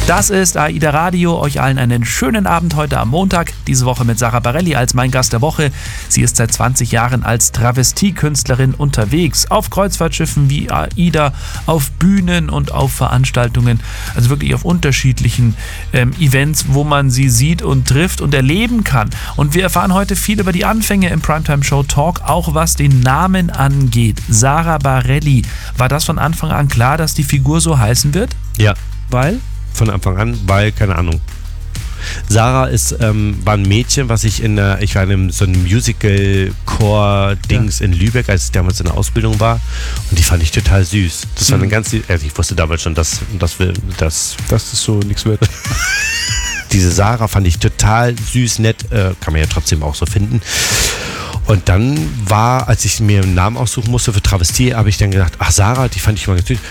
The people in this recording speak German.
Das ist AIDA Radio. Euch allen einen schönen Abend heute am Montag. Diese Woche mit Sarah Bareilles als mein Gast der Woche. Sie ist seit 20 Jahren als Travestiekünstlerin unterwegs. Auf Kreuzfahrtschiffen wie AIDA, auf Bühnen und auf Veranstaltungen. Also wirklich auf unterschiedlichen Events, wo man sie sieht und trifft und erleben kann. Und wir erfahren heute viel über die Anfänge im Primetime Show Talk, auch was den Namen angeht. Sarah Bareilles. War das von Anfang an klar, dass die Figur so heißen wird? Ja. Weil? Von Anfang an, weil, keine Ahnung. Sarah war ein Mädchen, was ich war in so einem Musical-Chor-Dings in Lübeck, als ich damals in der Ausbildung war. Und die fand ich total süß. Das war eine ich wusste damals schon, dass es so nichts wird. Diese Sarah fand ich total süß, nett, kann man ja trotzdem auch so finden. Und dann als ich mir einen Namen aussuchen musste für Travestie, habe ich dann gedacht, ach Sarah, die fand ich mal ganz süß.